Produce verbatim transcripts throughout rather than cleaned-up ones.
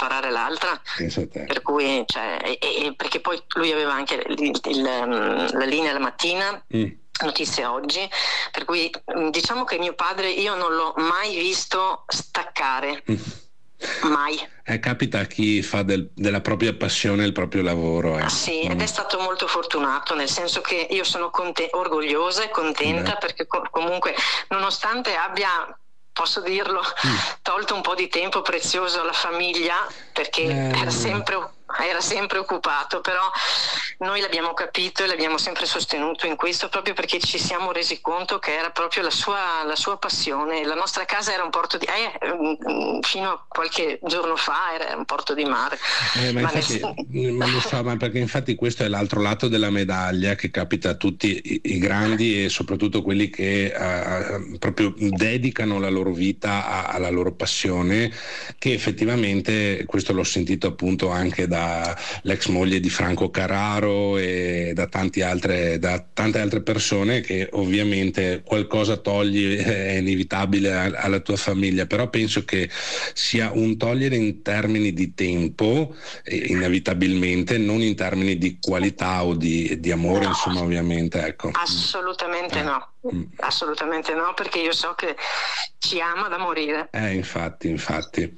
preparare l'altra, Pensate. per cui cioè, e, e perché poi lui aveva anche il, il, la linea la mattina, mm. Notizie Oggi, per cui diciamo che mio padre io non l'ho mai visto staccare, mm. mai. Eh, capita a chi fa del, della propria passione il proprio lavoro. Eh. Ah, sì, ed è stato molto fortunato, nel senso che io sono conte- orgogliosa e contenta, Beh. perché co- comunque nonostante abbia, posso dirlo, mm. tolto un po' di tempo prezioso alla famiglia, perché eh. era sempre era sempre occupato, però noi l'abbiamo capito e l'abbiamo sempre sostenuto in questo, proprio perché ci siamo resi conto che era proprio la sua, la sua passione. La nostra casa era un porto di eh, fino a qualche giorno fa era un porto di mare. Eh, ma, ma, infatti, ne... ma lo so, ma perché infatti questo è l'altro lato della medaglia che capita a tutti i, i grandi e soprattutto quelli che uh, proprio dedicano la loro vita a, alla loro passione, che effettivamente, questo l'ho sentito appunto anche da l'ex moglie di Franco Carraro e da tanti altre, da tante altre persone, che ovviamente qualcosa togli, è inevitabile alla tua famiglia, però penso che sia un togliere in termini di tempo, inevitabilmente, non in termini di qualità o di, di amore, no. Insomma, ovviamente, ecco. Assolutamente eh. no. Mm. Assolutamente no, perché io so che ci ama da morire. Eh, infatti, infatti.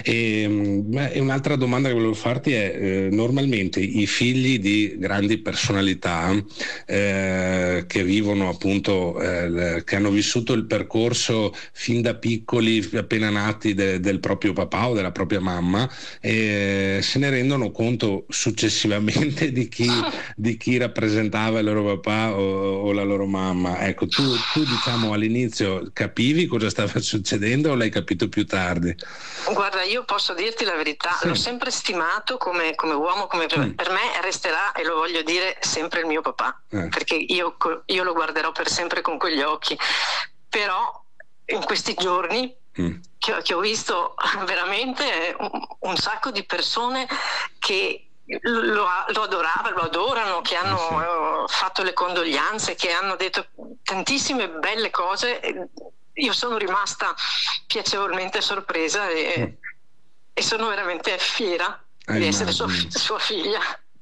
E, beh, un'altra domanda che volevo farti è, eh, normalmente i figli di grandi personalità eh, che vivono appunto, eh, che hanno vissuto il percorso fin da piccoli, appena nati, de, del proprio papà o della propria mamma, eh, se ne rendono conto successivamente di chi, di chi rappresentava il loro papà o, o la loro mamma. Ecco, tu, tu diciamo all'inizio capivi cosa stava succedendo o l'hai capito più tardi? Guarda, io posso dirti la verità, sì. L'ho sempre stimato come, come uomo, come per, mm. per me resterà, e lo voglio dire, sempre il mio papà, eh. perché io, io lo guarderò per sempre con quegli occhi, però in questi giorni mm. che, che ho visto veramente un, un sacco di persone che Lo, lo adoravano, lo adorano, che hanno sì. uh, fatto le condoglianze, che hanno detto tantissime belle cose. Io sono rimasta piacevolmente sorpresa e, mm. e sono veramente fiera eh, di essere sua, sua figlia.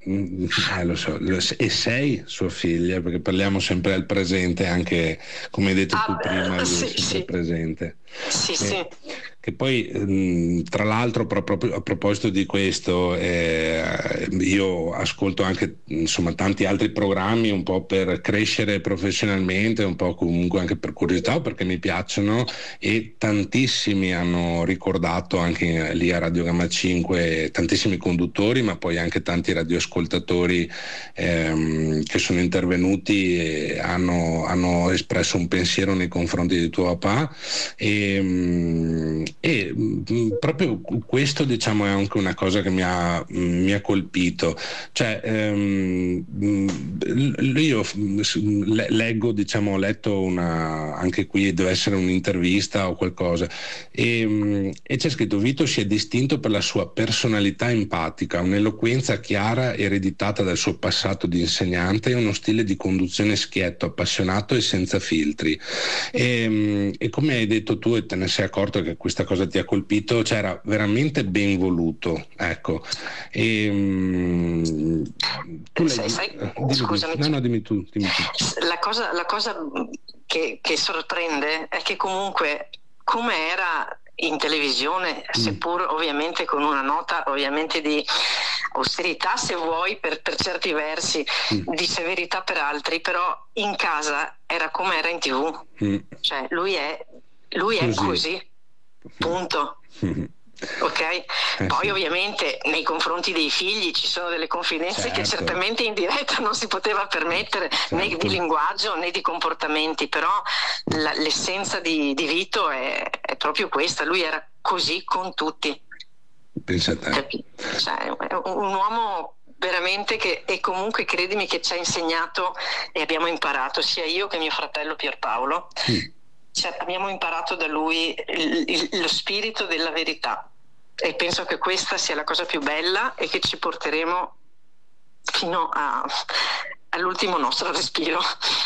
Eh, lo so, e sei sua figlia, perché parliamo sempre al presente, anche come hai detto ah, tu prima, lui sì, è sempre sì. presente. Sì, e, sì. Che poi, tra l'altro, proprio a proposito di questo, eh, io ascolto anche insomma tanti altri programmi, un po' per crescere professionalmente, un po' comunque anche per curiosità o perché mi piacciono, e tantissimi hanno ricordato anche lì a Radio Gamma cinque, tantissimi conduttori, ma poi anche tanti radioascoltatori ehm, che sono intervenuti e hanno, hanno espresso un pensiero nei confronti di tuo papà. E, e proprio questo, diciamo, è anche una cosa che mi ha, mi ha colpito, cioè ehm, io leggo, diciamo, ho letto una, anche qui deve essere un'intervista o qualcosa, e, e c'è scritto: Vito si è distinto per la sua personalità empatica, un'eloquenza chiara ereditata dal suo passato di insegnante e uno stile di conduzione schietto, appassionato e senza filtri. E, e come hai detto tu, e te ne sei accorto che questa cosa ti ha colpito, cioè era veramente ben voluto, ecco. E, um, tu sai, lei... sai, dimmi, scusami, no, no, dimmi tu, dimmi tu. La cosa, la cosa che, che sorprende è che comunque, come era in televisione, mm. seppur ovviamente con una nota ovviamente di austerità, se vuoi, per, per certi versi, mm. di severità per altri, però in casa era come era in tv, mm. cioè lui è lui è così, così. Punto. Mm. Ok? Eh, Poi sì. ovviamente nei confronti dei figli ci sono delle confidenze, certo, che certamente in diretta non si poteva permettere, certo, né di linguaggio né di comportamenti, però la, l'essenza di, di Vito è, è proprio questa. Lui era così con tutti. Pensa a te. Cioè, un uomo veramente che, e comunque credimi che ci ha insegnato e abbiamo imparato, sia io che mio fratello Pierpaolo, mm. cioè, abbiamo imparato da lui il, il, lo spirito della verità, e penso che questa sia la cosa più bella e che ci porteremo fino a, all'ultimo nostro respiro.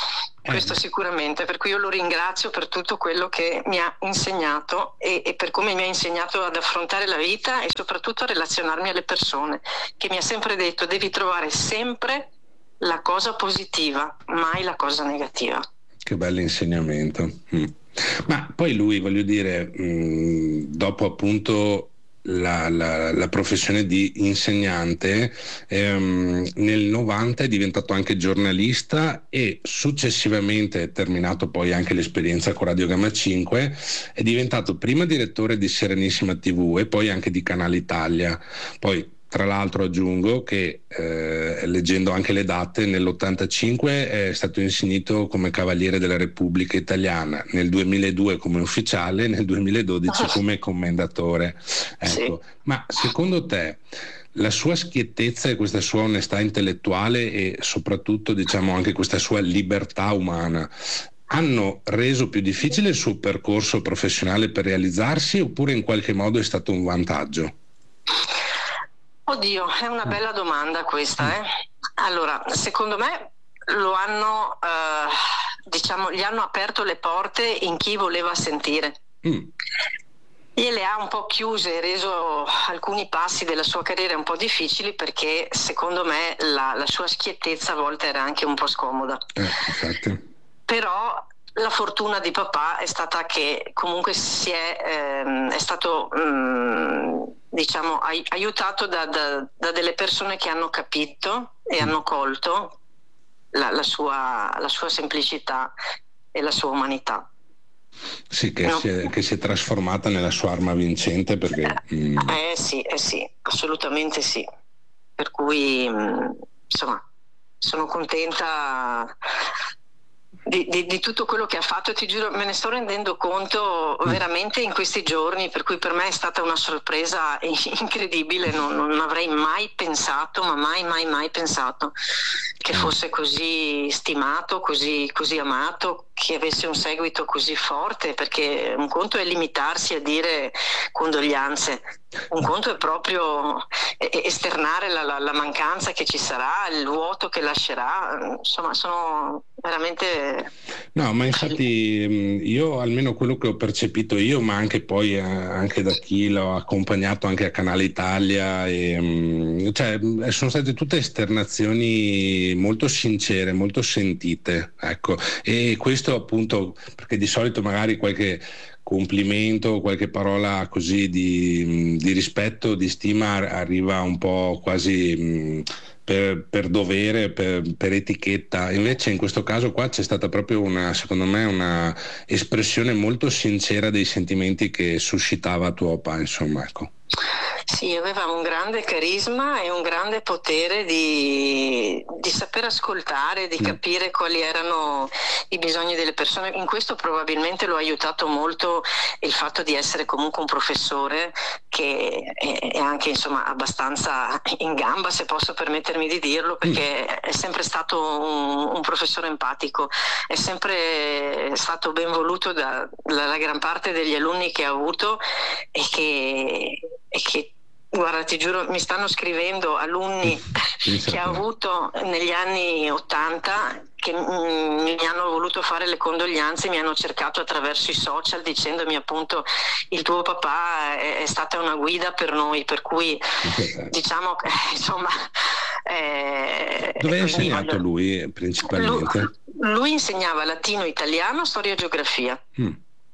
questo sicuramente, per cui io lo ringrazio per tutto quello che mi ha insegnato e, e per come mi ha insegnato ad affrontare la vita e soprattutto a relazionarmi alle persone, che mi ha sempre detto: devi trovare sempre la cosa positiva, mai la cosa negativa. Che bell'insegnamento. Mm. Ma poi lui, voglio dire, mh, dopo appunto la, la, la professione di insegnante, ehm, nel novanta è diventato anche giornalista e successivamente, terminato poi anche l'esperienza con Radio Gamma cinque, è diventato prima direttore di Serenissima tivù e poi anche di Canale Italia. Poi tra l'altro aggiungo che eh, leggendo anche le date, nell'ottantacinque è stato insignito come Cavaliere della Repubblica Italiana, nel duemiladue come ufficiale, nel duemiladodici come commendatore. Ecco. Sì. Ma secondo te la sua schiettezza e questa sua onestà intellettuale e soprattutto, diciamo, anche questa sua libertà umana hanno reso più difficile il suo percorso professionale per realizzarsi, oppure in qualche modo è stato un vantaggio? Oddio, è una bella domanda questa, eh? Allora, secondo me lo hanno, eh, diciamo, gli hanno aperto le porte in chi voleva sentire. Mm. Gliele ha un po' chiuse e reso alcuni passi della sua carriera un po' difficili, perché secondo me la, la sua schiettezza a volte era anche un po' scomoda. Eh, infatti. Però la fortuna di papà è stata che comunque si è, ehm, è stato mh, diciamo ai- aiutato da, da, da delle persone che hanno capito e hanno colto la, la, sua, la sua semplicità e la sua umanità. Sì, che, no? si è, che si è trasformata nella sua arma vincente, perché eh, mm... eh sì, eh sì, assolutamente sì. Per cui mh, insomma sono contenta Di, di, di tutto quello che ha fatto, e ti giuro, me ne sto rendendo conto veramente in questi giorni, per cui per me è stata una sorpresa incredibile. Non, non avrei mai pensato, ma mai mai mai pensato che fosse così stimato, così, così amato, che avesse un seguito così forte, perché un conto è limitarsi a dire condoglianze, un conto è proprio esternare la, la, la mancanza che ci sarà, il vuoto che lascerà. Insomma, sono veramente... No, ma infatti io, almeno quello che ho percepito io, ma anche poi eh, anche da chi l'ho accompagnato anche a Canale Italia, e, cioè, sono state tutte esternazioni molto sincere, molto sentite, ecco. E questo appunto perché di solito magari qualche complimento, qualche parola così di, di rispetto, di stima arriva un po' quasi mh, per, per dovere, per, per etichetta. Invece in questo caso qua c'è stata proprio una, secondo me, una espressione molto sincera dei sentimenti che suscitava tuo papà, insomma, ecco. Sì, aveva un grande carisma e un grande potere di, di saper ascoltare, di capire quali erano i bisogni delle persone. In questo probabilmente lo ha aiutato molto il fatto di essere comunque un professore che è, è anche, insomma, abbastanza in gamba, se posso permettermi di dirlo, perché è sempre stato un, un professore empatico, è sempre stato ben voluto da, dalla gran parte degli alunni che ha avuto, e che e che guarda, ti giuro, mi stanno scrivendo alunni che ha avuto negli anni ottanta che mm, mi hanno voluto fare le condoglianze, mi hanno cercato attraverso i social dicendomi appunto: il tuo papà è, è stata una guida per noi, per cui diciamo che insomma eh, dove ha insegnato voglio... lui principalmente? Lui, lui insegnava latino, italiano, storia e geografia. Mm.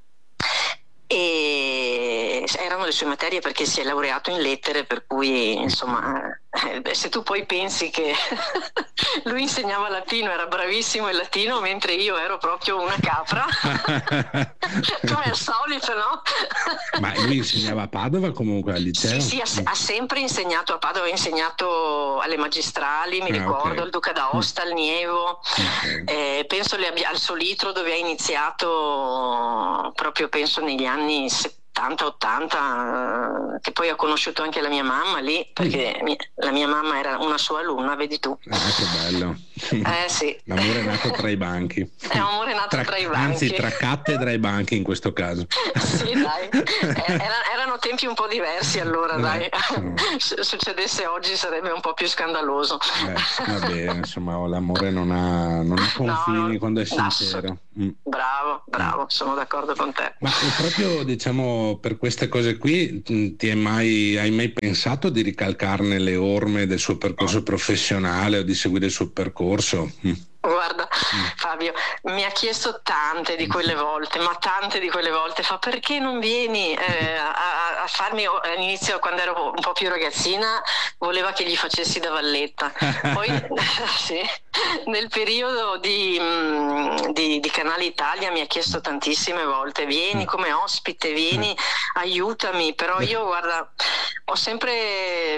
E erano le sue materie, perché si è laureato in lettere, per cui insomma eh, se tu poi pensi che lui insegnava latino, era bravissimo in latino, mentre io ero proprio una capra come al solito, no? Ma lui insegnava a Padova comunque al liceo? Sì, sì, ha, ha sempre insegnato a Padova, ha insegnato alle magistrali, mi ah, ricordo, okay. al Duca d'Aosta, al Nievo, okay. eh, penso le abbia, al Solitro, dove ha iniziato proprio, penso negli anni settanta ottanta, che poi ho conosciuto anche la mia mamma lì, perché mm. mia, la mia mamma era una sua alunna, vedi tu. Ah, che bello. Eh sì. L'amore è nato tra i banchi. È un amore nato tra, tra i banchi. Anzi, tra cattedra e banchi in questo caso. Sì, dai. Era, erano tempi un po' diversi allora, eh, dai. No. Se succedesse oggi sarebbe un po' più scandaloso. Eh, va bene, insomma, l'amore non ha, non ha confini, no, quando è sincero. Mm. Bravo, bravo, sono d'accordo con te. Ma proprio, diciamo, per queste cose qui, ti hai mai, hai mai pensato di ricalcarne le orme del suo percorso professionale o di seguire il suo percorso? Mm. Guarda, mm. Fabio, mi ha chiesto tante di quelle volte, ma tante di quelle volte, fa perché non vieni eh, a, a farmi, all'inizio quando ero un po' più ragazzina, voleva che gli facessi da valletta, poi sì, nel periodo di, di, di Canale Italia mi ha chiesto tantissime volte, vieni come ospite, vieni, aiutami, però io guarda, ho sempre...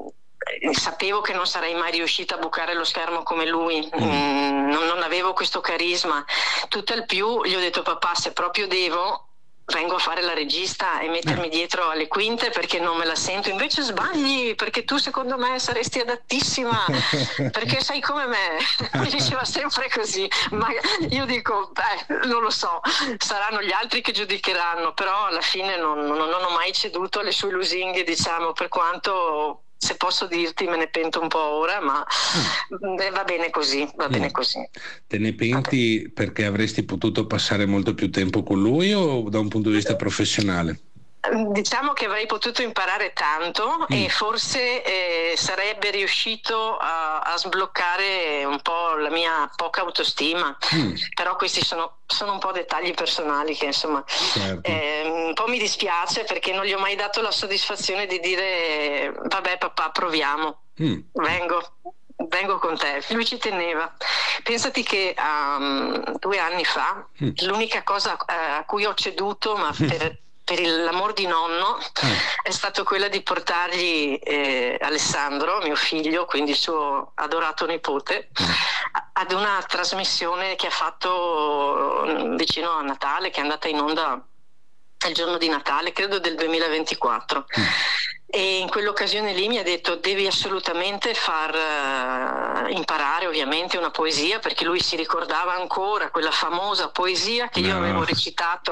sapevo che non sarei mai riuscita a bucare lo schermo come lui, mm, non, non avevo questo carisma, tutt'al più gli ho detto papà, se proprio devo vengo a fare la regista e mettermi dietro alle quinte perché non me la sento, invece sbagli perché tu secondo me saresti adattissima perché sei come me, mi diceva sempre così, ma io dico beh non lo so, saranno gli altri che giudicheranno, però alla fine non, non, non ho mai ceduto alle sue lusinghe, diciamo, per quanto se posso dirti me ne pento un po' ora, ma mm. eh, va bene così, va mm. bene così. Te ne penti perché avresti potuto passare molto più tempo con lui o da un punto di vista professionale? Diciamo che avrei potuto imparare tanto mm. e forse eh, sarebbe riuscito a, a sbloccare un po' la mia poca autostima, mm. però questi sono, sono un po' dettagli personali che insomma certo. eh, un po' mi dispiace perché non gli ho mai dato la soddisfazione di dire vabbè papà proviamo, mm. vengo vengo con te, lui ci teneva. Pensati che um, due anni fa mm. l'unica cosa uh, a cui ho ceduto, ma per per l'amor di nonno, eh. è stato quella di portargli eh, Alessandro, mio figlio, quindi il suo adorato nipote, eh. ad una trasmissione che ha fatto vicino a Natale, che è andata in onda il giorno di Natale, credo del duemilaventiquattro. Mm. E in quell'occasione lì mi ha detto devi assolutamente far uh, imparare ovviamente una poesia, perché lui si ricordava ancora quella famosa poesia che no. io avevo recitato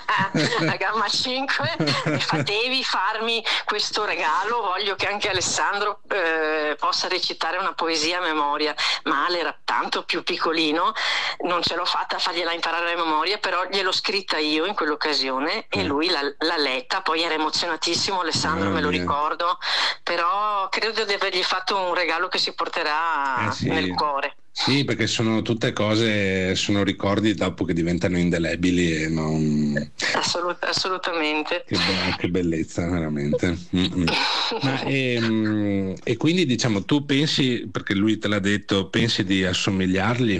a Gamma cinque e fa devi farmi questo regalo, voglio che anche Alessandro eh, possa recitare una poesia a memoria. Ma Ale era tanto più piccolino, non ce l'ho fatta a fargliela imparare a memoria, però gliel'ho scritta io in quell'occasione mm. e lui l'ha, l'ha letta, poi era emozionatissimo Alessandro, oh, me lo ricordo. Ricordo, però credo di avergli fatto un regalo che si porterà eh sì. nel cuore. Sì, perché sono tutte cose, sono ricordi dopo che diventano indelebili e non... Assolut- assolutamente. Che, be- che bellezza, veramente. Ma e, e quindi diciamo, tu pensi, perché lui te l'ha detto, pensi di assomigliargli?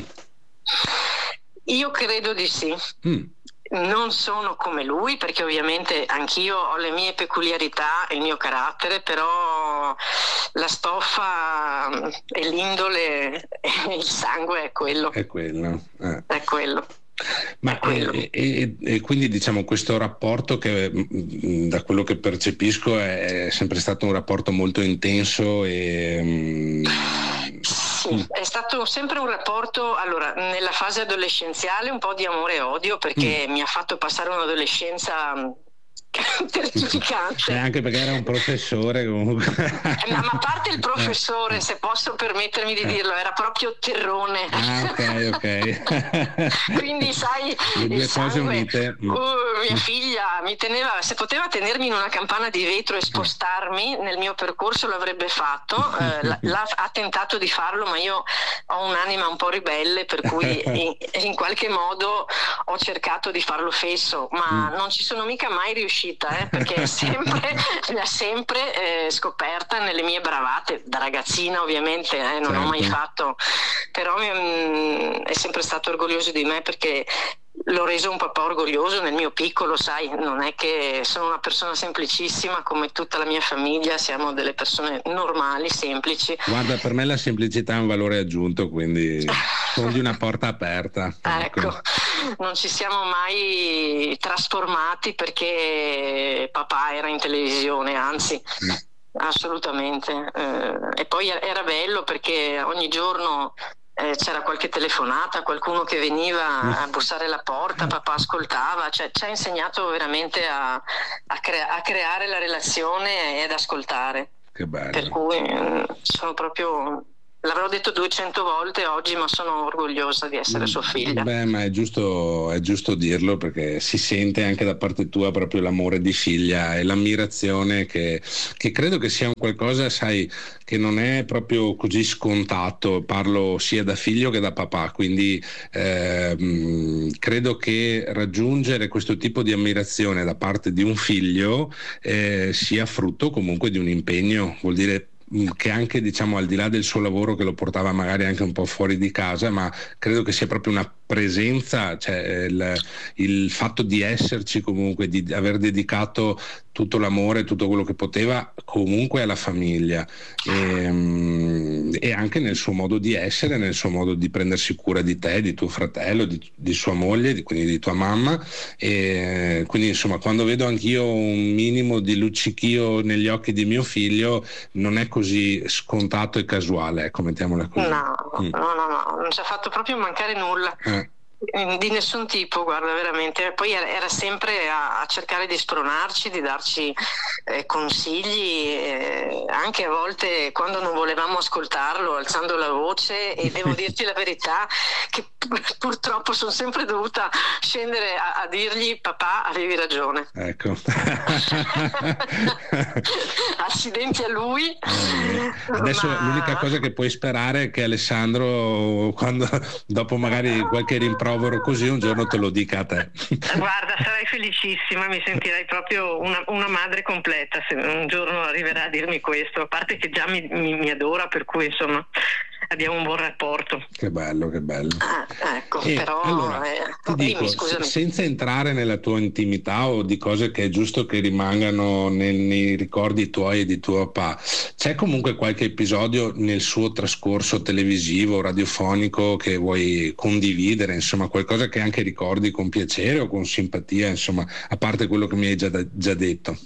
Io credo di sì. Mm. Non sono come lui perché ovviamente anch'io ho le mie peculiarità e il mio carattere, però la stoffa e l'indole e il sangue è quello. È quello. Eh. È quello. Ma e, e, e quindi diciamo questo rapporto che da quello che percepisco è sempre stato un rapporto molto intenso e... Sì, è stato sempre un rapporto, allora, nella fase adolescenziale un po' di amore e odio perché mm. mi ha fatto passare un'adolescenza terrificante. Eh, anche perché era un professore comunque. Eh, ma, ma a parte il professore, se posso permettermi di dirlo, era proprio terrone. Ah, ok, ok. Quindi sai, le due il sangue, cose unite. Uh, mia figlia mi teneva, se poteva tenermi in una campana di vetro e spostarmi nel mio percorso l'avrebbe fatto. Eh, l- l'ha, ha tentato di farlo, ma io ho un'anima un po' ribelle, per cui in, in qualche modo ho cercato di farlo fesso, ma non ci sono mica mai riuscita. Eh, perché sempre, mi ha sempre eh, scoperta nelle mie bravate da ragazzina ovviamente, eh, non certo. ho mai fatto, però mi, è sempre stato orgoglioso di me perché l'ho reso un papà orgoglioso nel mio piccolo, sai, non è che sono una persona semplicissima come tutta la mia famiglia, siamo delle persone normali, semplici. Guarda, per me la semplicità è un valore aggiunto, quindi sono di una porta aperta. Ecco, ecco, non ci siamo mai trasformati perché papà era in televisione, anzi... Mm. Assolutamente, eh, e poi era bello perché ogni giorno eh, c'era qualche telefonata, qualcuno che veniva a bussare alla porta, papà ascoltava, cioè ci ha insegnato veramente a, a, crea- a creare la relazione e ad ascoltare. Che bello. Per cui mh, sono proprio... L'avrò detto duecento volte oggi, ma sono orgogliosa di essere sua figlia. Beh, ma è giusto, è giusto dirlo, perché si sente anche da parte tua proprio l'amore di figlia e l'ammirazione che, che credo che sia un qualcosa, sai, che non è proprio così scontato. Parlo sia da figlio che da papà, quindi ehm, credo che raggiungere questo tipo di ammirazione da parte di un figlio eh, sia frutto comunque di un impegno. Vuol dire che anche, diciamo, al di là del suo lavoro, che lo portava magari anche un po' fuori di casa, ma credo che sia proprio una presenza, cioè il, il fatto di esserci comunque, di aver dedicato tutto l'amore, tutto quello che poteva comunque alla famiglia, e, e anche nel suo modo di essere, nel suo modo di prendersi cura di te, di tuo fratello, di, di sua moglie, di, quindi di tua mamma. E quindi insomma, quando vedo anch'io un minimo di luccichio negli occhi di mio figlio, non è così scontato e casuale, ecco, mettiamola così. No, Mm. no, no, no, non ci ha fatto proprio mancare nulla. Eh. Di nessun tipo, guarda, veramente. Poi era, era sempre a, a cercare di spronarci, di darci eh, consigli, eh, anche a volte quando non volevamo ascoltarlo, alzando la voce, e devo dirti la verità che purtroppo sono sempre dovuta scendere a, a dirgli: papà, avevi ragione. Ecco. Accidenti a lui. Eh, adesso ma... l'unica cosa che puoi sperare è che Alessandro, quando dopo magari qualche rimprovero così, un giorno te lo dica a te. Guarda, sarai felicissima, mi sentirai proprio una, una madre completa se un giorno arriverà a dirmi questo, a parte che già mi, mi, mi adora, per cui insomma abbiamo un buon rapporto. Che bello, che bello. Ah, ecco, E però allora, eh, ti dimmi, dico, scusami. senza entrare nella tua intimità o di cose che è giusto che rimangano nei, nei ricordi tuoi e di tuo papà, c'è comunque qualche episodio nel suo trascorso televisivo, radiofonico, che vuoi condividere, insomma, qualcosa che anche ricordi con piacere o con simpatia, insomma, a parte quello che mi hai già, già detto?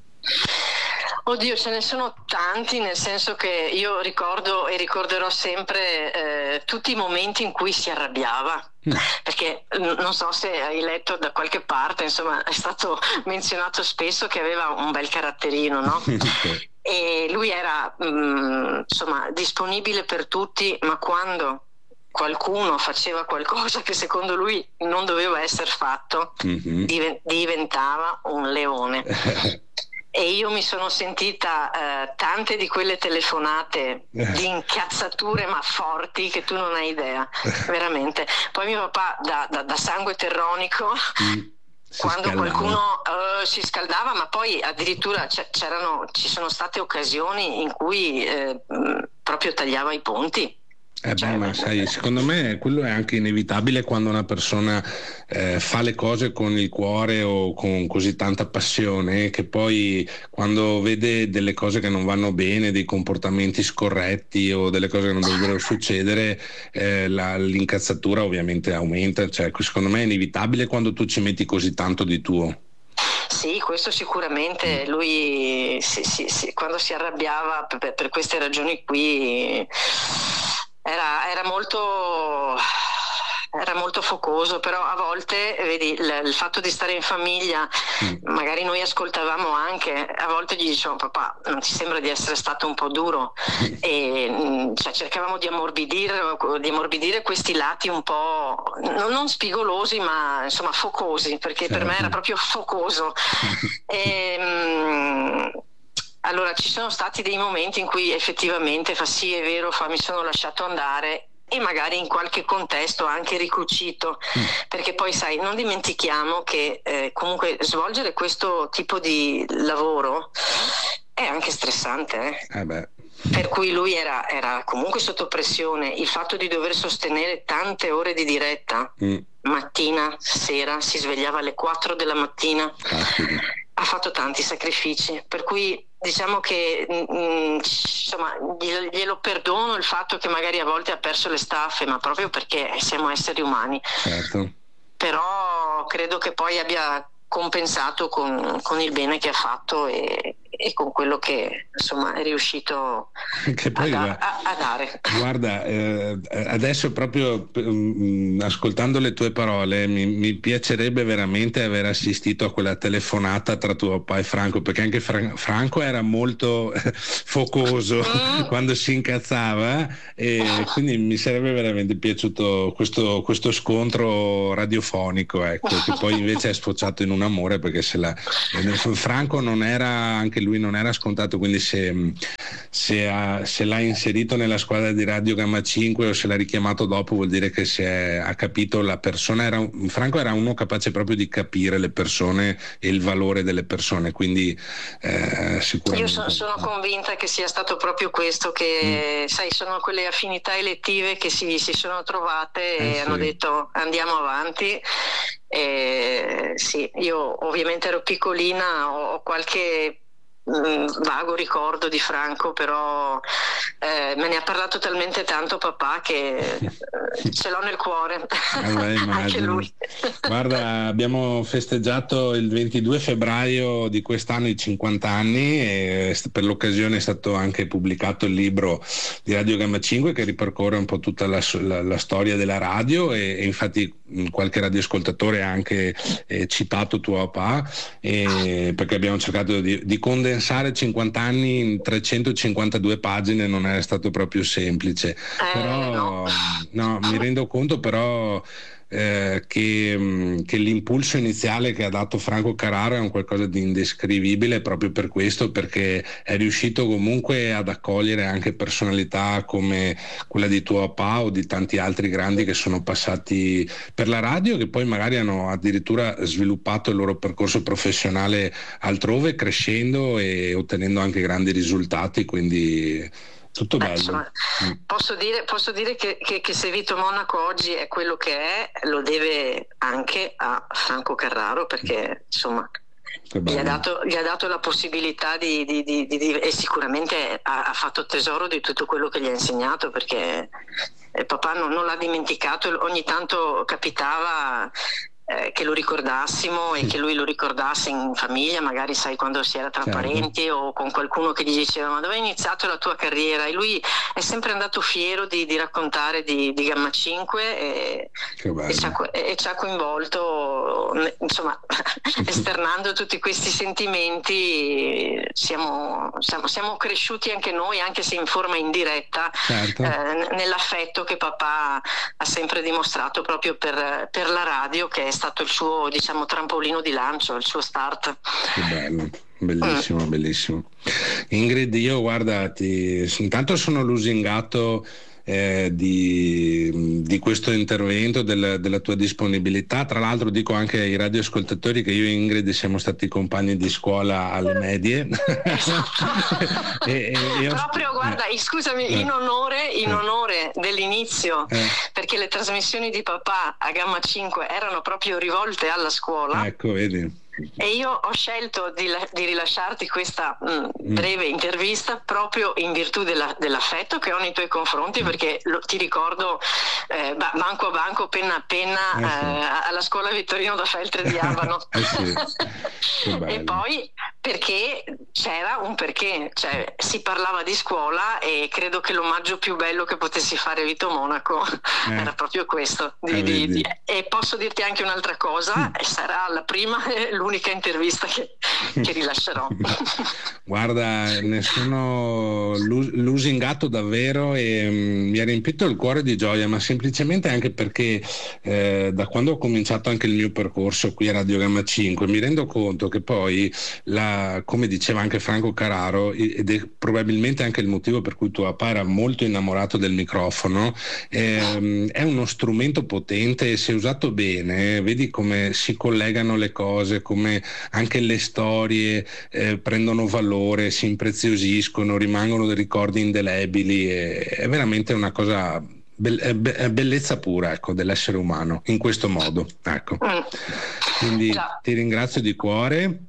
Oddio, ce ne sono tanti, nel senso che io ricordo e ricorderò sempre eh, tutti i momenti in cui si arrabbiava, mm. perché non so se hai letto da qualche parte, insomma, è stato menzionato spesso che aveva un bel caratterino, no? E lui era mh, insomma disponibile per tutti, ma quando qualcuno faceva qualcosa che secondo lui non doveva essere fatto, mm-hmm. div- diventava un leone. E io mi sono sentita eh, tante di quelle telefonate di incazzature, ma forti, che tu non hai idea, veramente. Poi mio papà da, da, da sangue terronico, mm, quando scaldava. qualcuno uh, si scaldava, ma poi addirittura c'erano, ci sono state occasioni in cui eh, proprio tagliava i ponti. Eh beh, ma sai, secondo me quello è anche inevitabile quando una persona eh, fa le cose con il cuore o con così tanta passione, che poi quando vede delle cose che non vanno bene, dei comportamenti scorretti o delle cose che non dovrebbero succedere, eh, la, l'incazzatura ovviamente aumenta. Cioè, secondo me è inevitabile quando tu ci metti così tanto di tuo. Sì, questo sicuramente. Lui sì, sì, sì, quando si arrabbiava per, per queste ragioni qui Era, era molto era molto focoso, però a volte vedi il, il fatto di stare in famiglia, mm. magari noi ascoltavamo anche, a volte gli dicevo: papà, non ti sembra di essere stato un po' duro? E cioè, cercavamo di ammorbidire, di ammorbidire questi lati un po' non, non spigolosi, ma insomma focosi, perché certo. per me era proprio focoso. e, mh, Allora, ci sono stati dei momenti in cui effettivamente fa sì, è vero, fa, mi sono lasciato andare, e magari in qualche contesto anche ricucito, mm. perché poi sai, non dimentichiamo che eh, comunque svolgere questo tipo di lavoro è anche stressante, eh? Eh beh. Per cui lui era, era comunque sotto pressione, il fatto di dover sostenere tante ore di diretta, mm. mattina, sera, si svegliava alle quattro della mattina, ah, sì. ha fatto tanti sacrifici, per cui diciamo che mh, insomma glielo perdono il fatto che magari a volte ha perso le staffe, ma proprio perché siamo esseri umani. Certo. Però credo che poi abbia compensato con, con il bene che ha fatto, e, e con quello che insomma è riuscito che poi, a, da, a, a dare. Guarda, eh, adesso proprio mh, ascoltando le tue parole mi, mi piacerebbe veramente aver assistito a quella telefonata tra tuo papà e Franco, perché anche Fra- Franco era molto eh, focoso mm. quando si incazzava, e quindi mi sarebbe veramente piaciuto questo, questo scontro radiofonico, ecco, che poi invece è sfociato in un amore, perché se la, Franco non era, anche lui non era scontato, quindi se, se, ha, se l'ha inserito nella squadra di Radio Gamma cinque o se l'ha richiamato dopo, vuol dire che si è, ha capito la persona. Era un, Franco era uno capace proprio di capire le persone e il valore delle persone, quindi eh, sicuramente. Io so, sono convinta che sia stato proprio questo, che mm. sai, sono quelle affinità elettive che si, si sono trovate eh, e sì. hanno detto andiamo avanti. Eh, sì, io ovviamente ero piccolina, ho qualche mh, vago ricordo di Franco, però eh, me ne ha parlato talmente tanto papà che eh, ce l'ho nel cuore. Allora, anche lui. Guarda, abbiamo festeggiato il ventidue febbraio di quest'anno i cinquanta anni e per l'occasione è stato anche pubblicato il libro di Radio Gamma cinque che ripercorre un po' tutta la, la, la storia della radio, e, e infatti qualche radioascoltatore ha anche eh, citato tuo papà, e, perché abbiamo cercato di, di condensare cinquanta anni in trecentocinquantadue pagine, non è stato proprio semplice, eh, però no. no, mi rendo conto però Eh, che, che l'impulso iniziale che ha dato Franco Carraro è un qualcosa di indescrivibile, proprio per questo, perché è riuscito comunque ad accogliere anche personalità come quella di tuo papà o di tanti altri grandi che sono passati per la radio, che poi magari hanno addirittura sviluppato il loro percorso professionale altrove, crescendo e ottenendo anche grandi risultati, quindi tutto bello. Beh, insomma, mm. posso dire, posso dire che, che, che se Vito Monaco oggi è quello che è, lo deve anche a Franco Carraro, perché insomma gli ha, dato, gli ha dato la possibilità di, di, di, di, di e sicuramente ha, ha fatto tesoro di tutto quello che gli ha insegnato, perché eh, papà non, non l'ha dimenticato. Ogni tanto capitava Eh, che lo ricordassimo e che lui lo ricordasse in famiglia, magari sai quando si era tra certo. parenti o con qualcuno che gli diceva ma dove hai iniziato la tua carriera, e lui è sempre andato fiero di, di raccontare di, di Gamma cinque e, e, ci ha, e ci ha coinvolto, insomma esternando tutti questi sentimenti. Siamo, siamo, siamo cresciuti anche noi, anche se in forma indiretta, certo. eh, nell'affetto che papà ha sempre dimostrato proprio per, per la radio, che è stato il suo, diciamo, trampolino di lancio, il suo start. Che bello, bellissimo, mm. bellissimo. Ingrid, io guarda, ti, intanto sono lusingato eh, di, di questo intervento, del, della tua disponibilità. Tra l'altro dico anche ai radioascoltatori che io e Ingrid siamo stati compagni di scuola alle medie. e, e io... Proprio, guarda, eh. scusami, eh. in onore, in onore dell'inizio, eh. perché le trasmissioni di papà a Gamma cinque erano proprio rivolte alla scuola. Ecco, vedi. E io ho scelto di, di rilasciarti questa mh, breve intervista proprio in virtù della, dell'affetto che ho nei tuoi confronti, perché lo, ti ricordo eh, banco a banco, penna a penna, eh sì. eh, alla scuola Vittorino da Feltre di Abano. eh sì. E poi perché c'era un perché, cioè si parlava di scuola, e credo che l'omaggio più bello che potessi fare a Vito Monaco eh. era proprio questo. Di, eh, di, di, e posso dirti anche un'altra cosa, mm. sarà la prima e l'unica intervista che, che rilascerò. Guarda, ne sono lusingato davvero, e um, mi ha riempito il cuore di gioia, ma semplicemente anche perché eh, da quando ho cominciato anche il mio percorso qui a Radio Gamma cinque mi rendo conto che poi la, come diceva anche Franco Carraro, ed è probabilmente anche il motivo per cui tuo papà era molto innamorato del microfono, eh, è uno strumento potente, e se usato bene vedi come si collegano le cose, come anche le storie eh, prendono valore, si impreziosiscono, rimangono dei ricordi indelebili, e, è veramente una cosa be- be- bellezza pura, ecco, dell'essere umano in questo modo, ecco. Quindi ti ringrazio di cuore.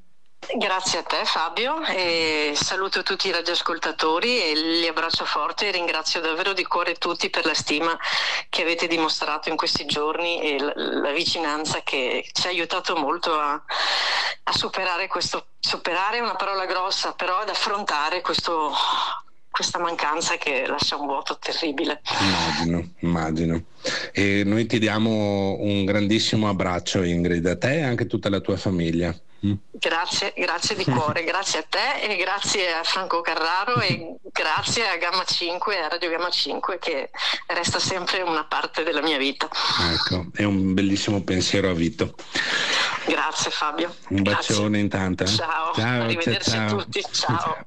Grazie a te Fabio, e saluto tutti i radioascoltatori e li abbraccio forte e ringrazio davvero di cuore tutti per la stima che avete dimostrato in questi giorni e la, la vicinanza che ci ha aiutato molto a, a superare questo, superare è una parola grossa, però ad affrontare questo, questa mancanza che lascia un vuoto terribile. Immagino, immagino. E noi ti diamo un grandissimo abbraccio, Ingrid, a te e anche a tutta la tua famiglia. Grazie, grazie di cuore, grazie a te e grazie a Franco Carraro e grazie a Gamma cinque, a Radio Gamma cinque, che resta sempre una parte della mia vita. Ecco, è un bellissimo pensiero a Vito. Grazie Fabio. Un Grazie. bacione intanto. Eh? Ciao, ciao, arrivederci ciao, ciao. a tutti, ciao. ciao.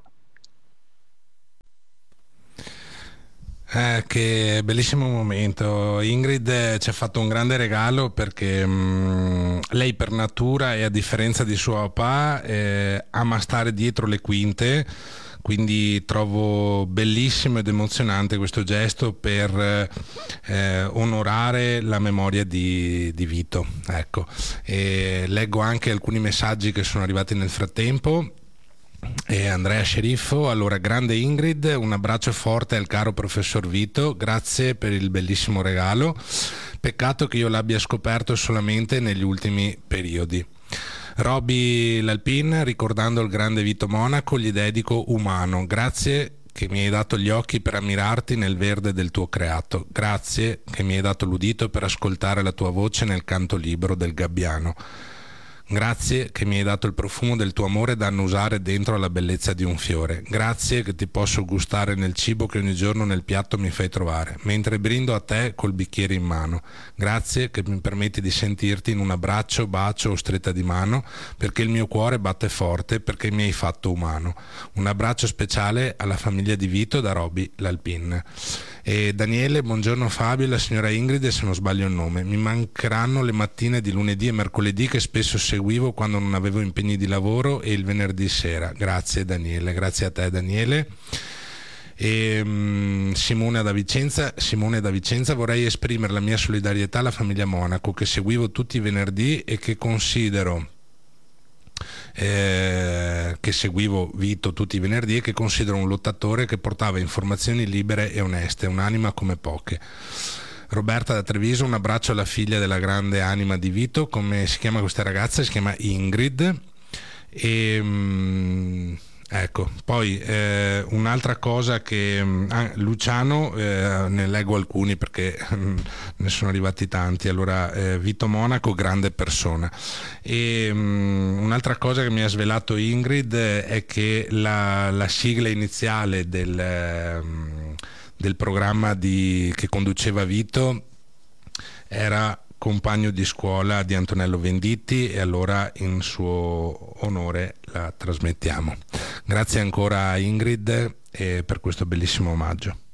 Eh, che bellissimo momento. Ingrid ci ha fatto un grande regalo perché mh, lei per natura e a differenza di suo papà eh, ama stare dietro le quinte, quindi trovo bellissimo ed emozionante questo gesto per eh, onorare la memoria di, di Vito. Ecco. E leggo anche alcuni messaggi che sono arrivati nel frattempo. E Andrea Sceriffo, allora grande Ingrid, un abbraccio forte al caro professor Vito, grazie per il bellissimo regalo, peccato che io l'abbia scoperto solamente negli ultimi periodi. Roby L'Alpin, ricordando il grande Vito Monaco, gli dedico Umano, grazie che mi hai dato gli occhi per ammirarti nel verde del tuo creato, grazie che mi hai dato l'udito per ascoltare la tua voce nel canto libero del gabbiano. Grazie che mi hai dato il profumo del tuo amore da annusare dentro alla bellezza di un fiore. Grazie che ti posso gustare nel cibo che ogni giorno nel piatto mi fai trovare, mentre brindo a te col bicchiere in mano. Grazie che mi permetti di sentirti in un abbraccio, bacio o stretta di mano, perché il mio cuore batte forte, perché mi hai fatto umano. Un abbraccio speciale alla famiglia di Vito da Roby L'Alpin. E Daniele, buongiorno Fabio e la signora Ingrid, se non sbaglio il nome. Mi mancheranno le mattine di lunedì e mercoledì che spesso seguivo quando non avevo impegni di lavoro e il venerdì sera. Grazie Daniele, grazie a te Daniele. E, um, Simone da Vicenza, Simone da Vicenza, vorrei esprimere la mia solidarietà alla famiglia Monaco che seguivo tutti i venerdì e che considero Eh, che seguivo Vito tutti i venerdì e che considero un lottatore che portava informazioni libere e oneste, un'anima come poche. Roberta da Treviso, un abbraccio alla figlia della grande anima di Vito. Come si chiama questa ragazza? Si chiama Ingrid. E um, ecco, poi eh, un'altra cosa che ah, Luciano, eh, ne leggo alcuni perché ne sono arrivati tanti. Allora, eh, Vito Monaco, grande persona. E um, un'altra cosa che mi ha svelato Ingrid è che la, la sigla iniziale del, um, del programma di, che conduceva Vito era compagno di scuola di Antonello Venditti, e allora in suo onore la trasmettiamo. Grazie ancora a Ingrid e per questo bellissimo omaggio.